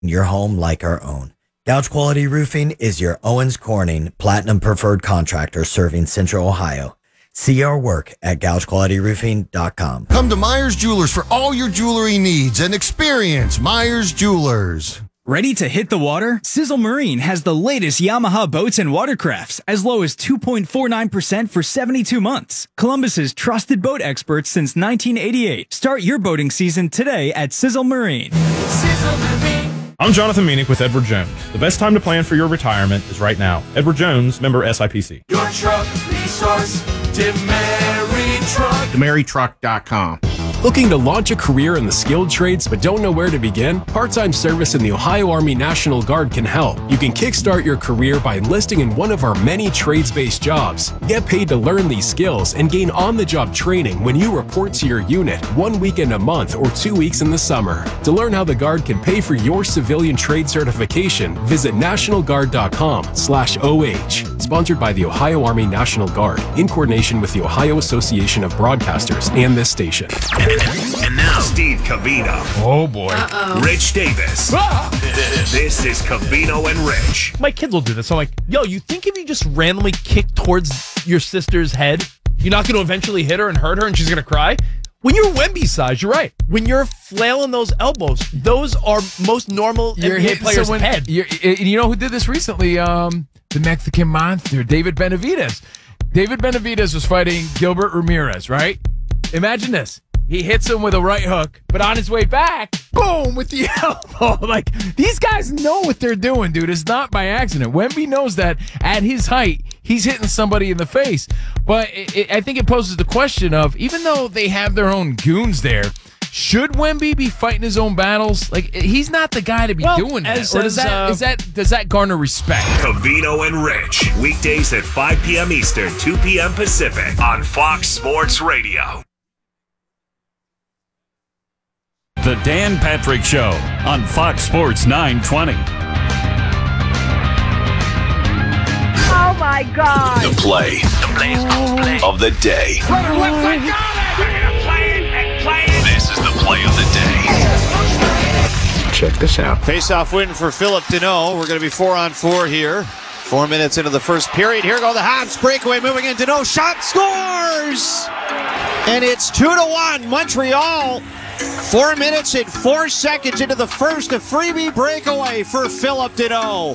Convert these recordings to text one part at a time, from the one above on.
your home like our own. Gouge Quality Roofing is your Owens Corning Platinum Preferred Contractor serving Central Ohio. See our work at gougequalityroofing.com. Come to Myers Jewelers for all your jewelry needs and experience Myers Jewelers. Ready to hit the water? Sizzle Marine has the latest Yamaha boats and watercrafts as low as 2.49% for 72 months. Columbus's trusted boat experts since 1988. Start your boating season today at Sizzle Marine. Sizzle Marine. I'm Jonathan Meanick with Edward Jones. The best time to plan for your retirement is right now. Edward Jones, member SIPC. Your truck resource, DeMary Truck. DeMaryTruck.com. Looking to launch a career in the skilled trades but don't know where to begin? Part-time service in the Ohio Army National Guard can help. You can kickstart your career by enlisting in one of our many trades-based jobs. Get paid to learn these skills and gain on-the-job training when you report to your unit 1 weekend a month or 2 weeks in the summer. To learn how the Guard can pay for your civilian trade certification, visit nationalguard.com/OH. Sponsored by the Ohio Army National Guard in coordination with the Ohio Association of Broadcasters and this station. And now, Steve Covino. Oh, boy. Rich Davis. This is Covino and Rich. My kids will do this. I'm like, yo, you think if you just randomly kick towards your sister's head, you're not going to eventually hit her and hurt her and she's going to cry? When you're Wemby size, you're right. When you're flailing those elbows, those are most normal NBA players' head. You know who did this recently? The Mexican monster, David Benavidez. David Benavidez was fighting Gilbert Ramirez, right? Imagine this. He hits him with a right hook, but on his way back, boom, with the elbow. Like, these guys know what they're doing, dude. It's not by accident. Wemby knows that at his height, he's hitting somebody in the face. But I think it poses the question of, even though they have their own goons there, should Wemby be fighting his own battles? Like, he's not the guy to be doing that. Or does that garner respect? Covino and Rich. Weekdays at 5 p.m. Eastern, 2 p.m. Pacific on Fox Sports Radio. The Dan Patrick Show on Fox Sports 920. Oh, my God. The play of the day. This is the play of the day. Check this out. Face-off win for Phillip Danault. We're going to be 4-on-4 here. 4 minutes into the first period. Here go the Habs. Breakaway moving in. Danault shot, scores! And it's 2-1 Montreal. 4 minutes and 4 seconds into the first. A freebie breakaway for Phillip Danault.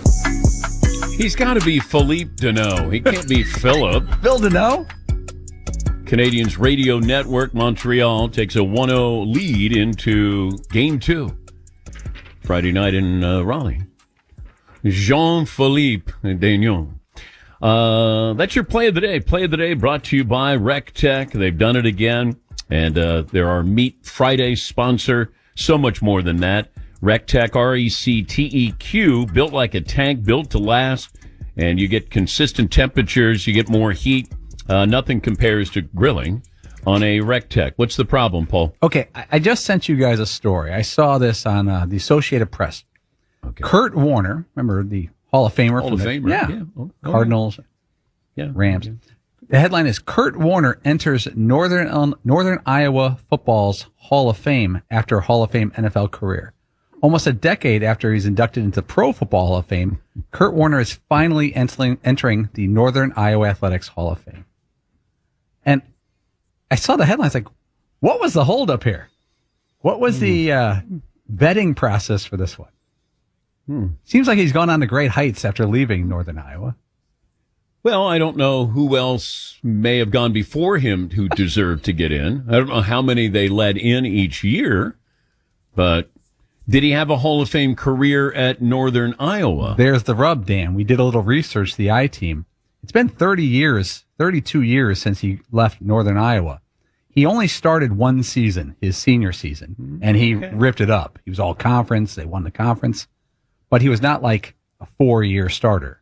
He's got to be Philippe Danault. He can't be Philip. Phil Danault? Canadiens Radio Network, Montreal takes a 1-0 lead into Game 2. Friday night in Raleigh. Jean-Philippe Danault. That's your play of the day. Play of the day brought to you by RecTech. They've done it again. And they're our Meat Friday sponsor. So much more than that. RecTech, RECTEQ, built like a tank, built to last. And you get consistent temperatures. You get more heat. Nothing compares to grilling on a RecTech. What's the problem, Paul? Okay, I just sent you guys a story. I saw this on the Associated Press. Okay. Kurt Warner, remember the Hall of Famer? Yeah. Cardinals, Rams. Okay. The headline is, Kurt Warner enters Northern Iowa football's Hall of Fame after a Hall of Fame NFL career. Almost a decade after he's inducted into Pro Football Hall of Fame, Kurt Warner is finally entering the Northern Iowa Athletics Hall of Fame. And I saw the headlines like, what was the holdup here? What was the vetting process for this one? Seems like he's gone on to great heights after leaving Northern Iowa. Well, I don't know who else may have gone before him who deserved to get in. I don't know how many they let in each year, but did he have a Hall of Fame career at Northern Iowa? There's the rub, Dan. We did a little research, the I-Team. It's been 32 years since he left Northern Iowa. He only started one season, his senior season, and he ripped it up. He was all conference. They won the conference, but he was not like a 4-year starter.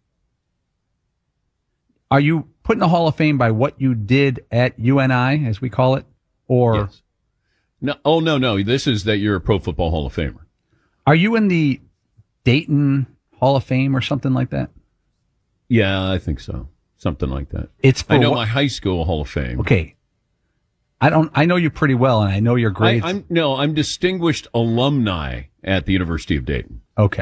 Are you put in the Hall of Fame by what you did at UNI, as we call it, or? Yes. No. Oh, no. This is that you're a Pro Football Hall of Famer. Are you in the Dayton Hall of Fame or something like that? Yeah, I think so. Something like that. I know my high school Hall of Fame. Okay. I know you pretty well, and I know your grades. I'm distinguished alumni at the University of Dayton. Okay.